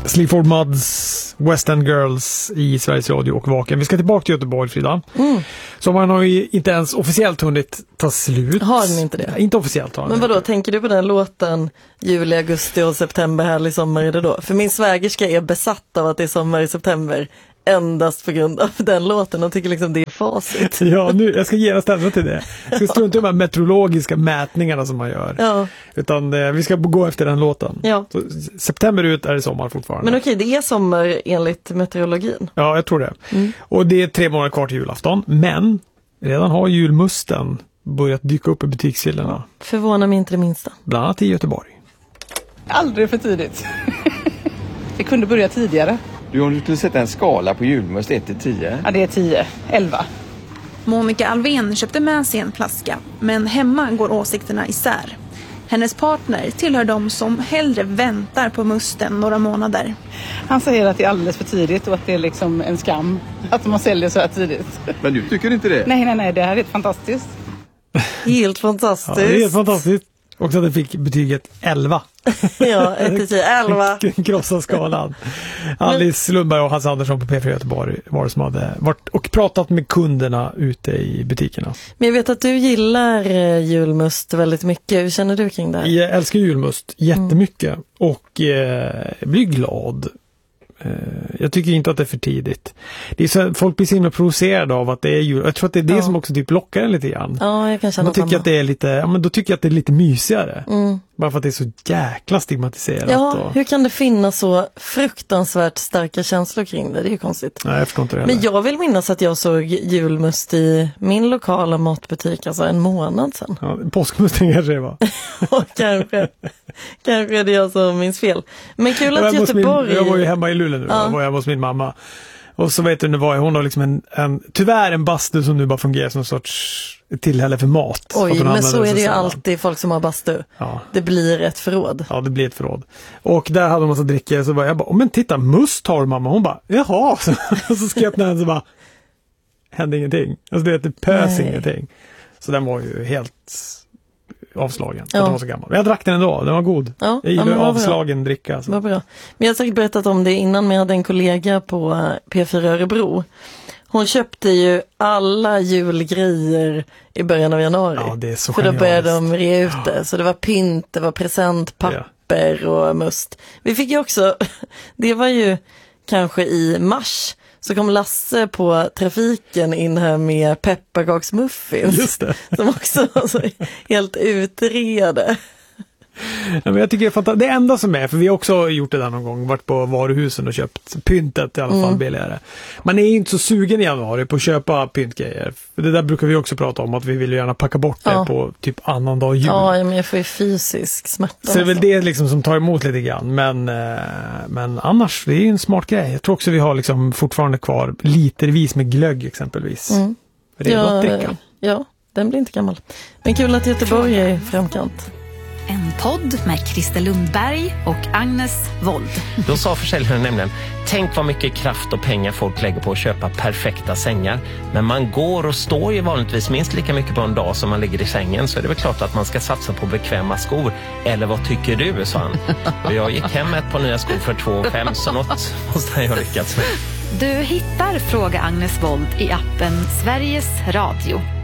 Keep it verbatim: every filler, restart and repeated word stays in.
Sleaford Mods, West End Girls i Sveriges Radio och Vaken. Vi ska tillbaka till Göteborg, Frida. Mm. Sommaren har ju inte ens officiellt hunnit ta slut. Har den inte det? Ja, inte officiellt har den. Men vadå, inte. Tänker du på den låten juli, augusti och september, härlig sommar är det då? För min svägerska är besatt av att det är sommar i september. Endast på grund av den låten och tycker liksom det är facit. Ja, nu, jag ska ge en ställe till det. Jag ska strunta i de här meteorologiska mätningarna som man gör. Ja. Utan eh, vi ska gå efter den låten. Ja. Så, september ut är det sommar fortfarande. Men okej, det är sommar enligt meteorologin. Ja, jag tror det. Mm. Och det är tre månader kvar till julafton. Men redan har julmusten börjat dyka upp i butikshyllorna. Förvånar mig inte det minsta. Bland annat i Göteborg. Aldrig för tidigt. Det kunde börja tidigare. Du, om du skulle sätta en skala på julmust ett till tio? Ja, det är tio. elva. Monica Alvén köpte med sig en flaska, men hemma går åsikterna isär. Hennes partner tillhör de som hellre väntar på musten några månader. Han säger att det är alldeles för tidigt och att det är liksom en skam att man säljer så här tidigt. Men du tycker inte det? Nej, nej, nej. Det här är helt fantastiskt. Helt fantastiskt. Ja, det är helt fantastiskt. Också att den fick betyget elva. Ja, ett till tio, elva. Krossa skalan. Alice Lundberg och Hans Andersson på P fyra Göteborg var det som hade varit och pratat med kunderna ute i butikerna. Men jag vet att du gillar julmust väldigt mycket. Hur känner du kring det här? Jag älskar julmust jättemycket. Mm. Och eh, blir glad. Jag tycker inte att det är för tidigt. Det är så, folk blir så himla provocerade av att det är jul. Jag tror att det är det ja. som också typ lockar en lite grann. Ja, jag kan känna Man tycker samma. att det är lite, ja, men då tycker jag att det är lite mysigare. Mm. Bara för att det är så jäkla stigmatiserat. Ja, och... hur kan det finnas så fruktansvärt starka känslor kring det? Det är ju konstigt. Nej, jag förstår inte det. Men jag vill minnas att jag såg julmust i min lokala matbutik, alltså en månad sedan. Ja, påskmusten kanske det var. kanske, kanske är det jag som minns fel. Men kul att Göteborg... Min, jag var ju hemma i Luleå nu, ja. Då var jag hos min mamma. Och så vet du, nu var jag, hon har liksom en, en, tyvärr en bastu som nu bara fungerar som en sorts tillhälle för mat. Oj, men så är det ju alltid folk som har bastu. Ja. Det blir ett förråd. Ja, det blir ett förråd. Och där hade de massa dricka, så var jag bara, men titta, must har mamma. Hon bara, jaha. Och så ska jag öppna den så bara, hände ingenting. Alltså det, det pös Nej. ingenting. Så den var ju helt avslagen. Ja. Den var så gammal. Men jag drack den ändå, den var god. Ja, jag gillar ja, avslagen bra. dricka. Alltså. Var bra. Men jag har säkert berättat om det innan, men jag hade en kollega på P fyra Örebro. Hon köpte ju alla julgrejer i början av januari. Ja, det är så För genialiskt. då började de rea ut det. Så det var pynt, det var present, papper ja. och must. Vi fick ju också, det var ju kanske i mars, så kom Lasse på trafiken in här med pepparkaksmuffins. Just det. Som också var så helt utredde. Ja, men jag tycker det är fantastiskt. Det enda som är, för vi har också gjort det där någon gång, varit på varuhusen och köpt pyntet i alla fall mm. billigare. Man är inte så sugen i januari på att köpa pyntgrejer. För det där brukar vi också prata om, att vi vill gärna packa bort det ja. på typ annan dag jul. Ja, men jag får ju fysisk smärta. Så det är väl det liksom som tar emot lite grann. Men, men annars, det är ju en smart grej. Jag tror också vi har liksom fortfarande kvar litervis med glögg exempelvis. Mm. För det är ja, gott dricka. Ja, den blir inte gammal. Men kul att Göteborg är i framkant. En podd med Christer Lundberg och Agnes Wold. Då sa försäljaren nämligen, tänk vad mycket kraft och pengar folk lägger på att köpa perfekta sängar. Men man går och står ju vanligtvis minst lika mycket på en dag som man ligger i sängen. Så är det väl klart att man ska satsa på bekväma skor. Eller vad tycker du, sa han. Och jag gick hem med ett par nya skor för två fem, så något måste jag lyckats med. Du hittar Fråga Agnes Wold i appen Sveriges Radio.